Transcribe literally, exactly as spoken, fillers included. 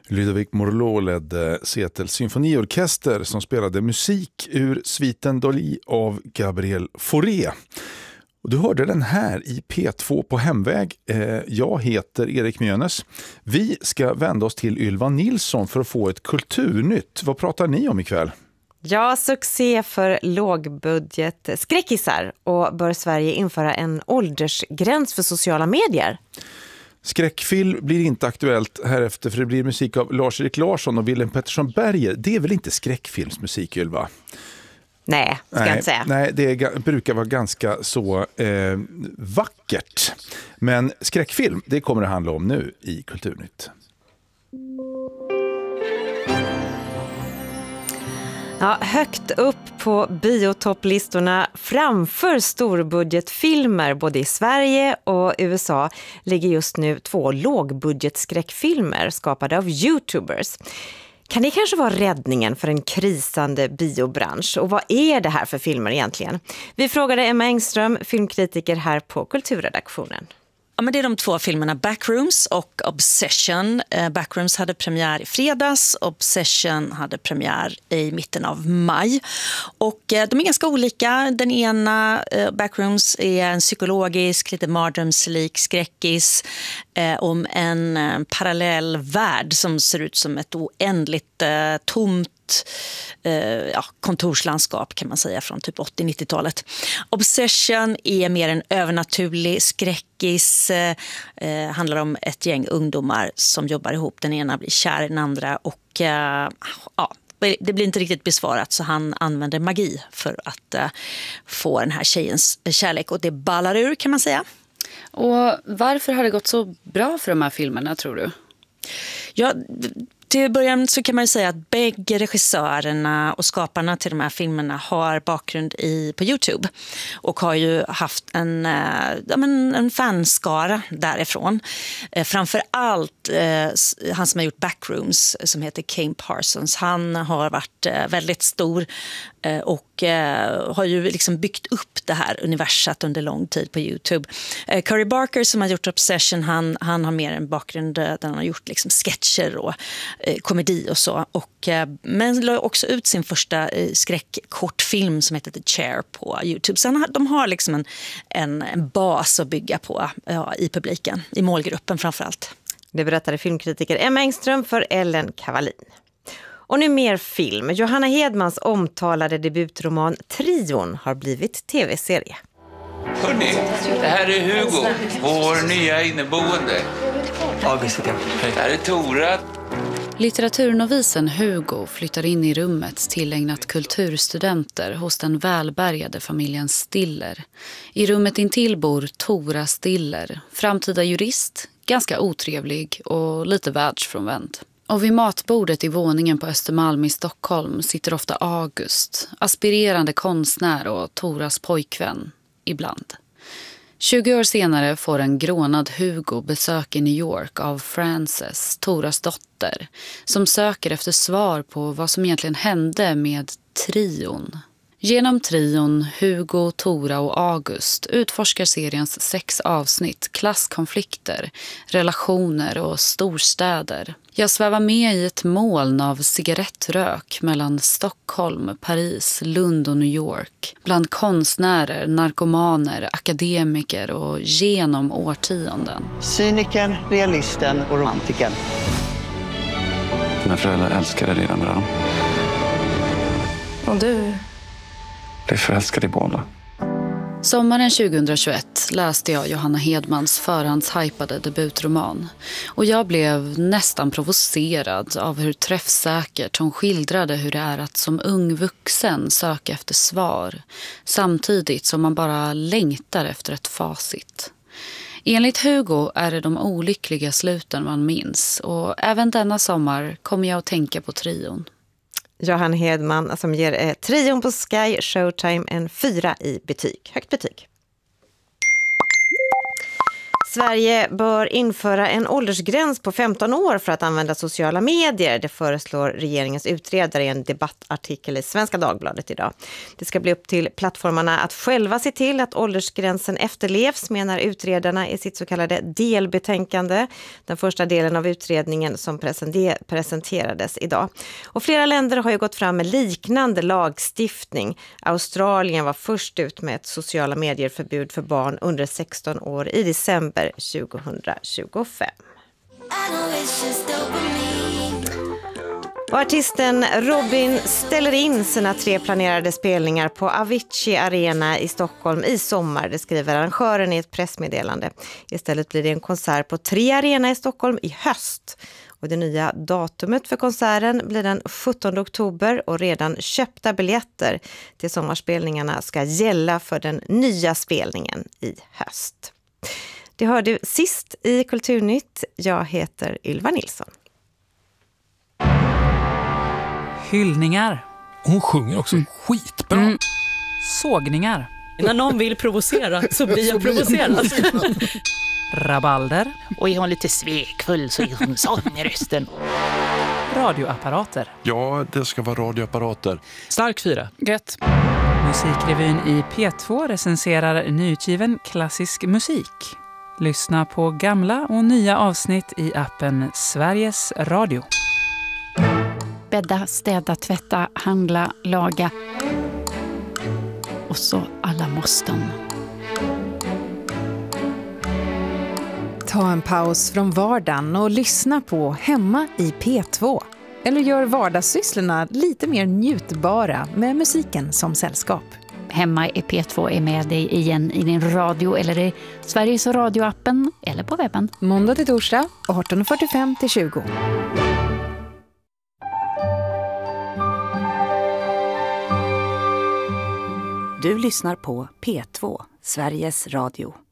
Ludovic Morlot ledde Seattle symfoniorkester som spelade musik ur sviten Dolly av Gabriel Fauré. Och du hörde den här i P två på hemväg. Jag heter Erik Mjönes. Vi ska vända oss till Ylva Nilsson för att få ett kulturnytt. Vad pratar ni om ikväll? Ja, succé för lågbudget skräckisar, och bör Sverige införa en åldersgräns för sociala medier? Skräckfilm blir inte aktuellt härefter, för det blir musik av Lars-Erik Larsson och Willem Pettersson Berger. Det är väl inte skräckfilmsmusik, Ylva? Nej, ska nej, jag inte säga. Nej, det är, brukar vara ganska så eh, vackert. Men skräckfilm, det kommer det handla om nu i Kulturnytt. Ja, högt upp på biotopplistorna framför storbudgetfilmer både i Sverige och U S A ligger just nu två lågbudgetskräckfilmer skapade av YouTubers. Kan det kanske vara räddningen för en krisande biobransch? Och vad är det här för filmer egentligen? Vi frågade Emma Engström, filmkritiker här på Kulturredaktionen. Ja, men det är de två filmerna Backrooms och Obsession. Eh, Backrooms hade premiär i fredags, Obsession hade premiär i mitten av maj. Och eh, de är ganska olika. Den ena, eh, Backrooms, är en psykologisk, lite mardrömslik skräckis eh, om en eh, parallell värld som ser ut som ett oändligt eh, tomt Uh, ja, kontorslandskap kan man säga från typ åttio-nittiotalet. Obsession är mer en övernaturlig skräckis. Uh, uh, handlar om ett gäng ungdomar som jobbar ihop. Den ena blir kär i den andra och uh, ja, det blir inte riktigt besvarat, så han använder magi för att uh, få den här tjejens kärlek, och det ballar ur, kan man säga. Och varför har det gått så bra för de här filmerna, tror du? Ja, till början så kan man ju säga att bägge regissörerna och skaparna till de här filmerna har bakgrund i, på YouTube och har ju haft en, ja, men en fanskara därifrån. Eh, framför allt eh, han som har gjort Backrooms, som heter Kane Parsons, han har varit eh, väldigt stor eh, och eh, har ju liksom byggt upp det här universat under lång tid på YouTube. Eh, Curry Barker som har gjort Obsession, han, han har mer en bakgrund där han har gjort liksom sketcher och eh, komedi och så. Och, eh, men la också ut sin första eh, skräckkortfilm som heter The Chair på YouTube. Så han har, de har liksom en, en, en bas att bygga på ja, i publiken, i målgruppen framförallt. Det berättade filmkritiker Emma Engström för Ellen Kavalin. Och nu mer film. Johanna Hedmans omtalade debutroman Trion har blivit tv-serie. Hörrni, det här är Hugo, vår nya inneboende. August heter jag. Hej. Det här är Tora. Litteraturnovisen Hugo flyttar in i rummet tillägnat kulturstudenter hos den välbärgade familjen Stiller. I rummet intill bor Tora Stiller, framtida jurist, ganska otrevlig och lite världsfrånvänd. Och vid matbordet i våningen på Östermalm i Stockholm sitter ofta August, aspirerande konstnär och Toras pojkvän, ibland. tjugo år senare får en grånad Hugo besök i New York av Frances, Toras dotter, som söker efter svar på vad som egentligen hände med trion. Genom trion, Hugo, Tora och August utforskar seriens sex avsnitt klasskonflikter, relationer och storstäder. Jag svävar med i ett moln av cigarettrök mellan Stockholm, Paris, Lund och New York. Bland konstnärer, narkomaner, akademiker och genom årtionden. Cynikern, realisten och romantiken. Mina föräldrar älskade redan med dem. Och du? Det är förälskade i båda. Sommaren tjugohundratjugoett läste jag Johanna Hedmans förhandshypade debutroman. Och jag blev nästan provocerad av hur träffsäkert hon skildrade hur det är att som ung vuxen söka efter svar. Samtidigt som man bara längtar efter ett facit. Enligt Hugo är det de olyckliga sluten man minns. Och även denna sommar kommer jag att tänka på trion. Johanna Hedman som ger eh, trion på Sky Showtime en fyra i betyg. Högt betyg. Sverige bör införa en åldersgräns på femton år för att använda sociala medier. Det föreslår regeringens utredare i en debattartikel i Svenska Dagbladet idag. Det ska bli upp till plattformarna att själva se till att åldersgränsen efterlevs, menar utredarna i sitt så kallade delbetänkande. Den första delen av utredningen som presenterades idag. Och flera länder har ju gått fram med liknande lagstiftning. Australien var först ut med ett sociala medier-förbud för barn under sexton år i december tjugohundratjugofem. Och artisten Robin ställer in sina tre planerade spelningar på Avicii Arena i Stockholm i sommar, det skriver arrangören i ett pressmeddelande. Istället blir det en konsert på Tre Arena i Stockholm i höst. Och det nya datumet för konserten blir den sjuttonde oktober och redan köpta biljetter till sommarspelningarna ska gälla för den nya spelningen i höst. Det hörde du sist i Kulturnytt. Jag heter Ylva Nilsson. Hyllningar. Hon sjunger också mm. skitbra. Mm. Sågningar. När någon vill provocera så blir jag provocerad. Rabalder. Och är hon lite svekfull så är hon sån i rösten. Radioapparater. Ja, det ska vara radioapparater. Stark fyra. Gött. Musikrevyn i P två recenserar nyutgiven klassisk musik. Lyssna på gamla och nya avsnitt i appen Sveriges Radio. Bädda, städa, tvätta, handla, laga. Och så alla måsten. Ta en paus från vardagen och lyssna på Hemma i P två. Eller gör vardagssysslorna lite mer njutbara med musiken som sällskap. Hemma i P två är med dig igen i din radio eller i Sveriges radioappen eller på webben. Måndag till torsdag arton fyrtiofem till tjugo. Du lyssnar på P två, Sveriges Radio.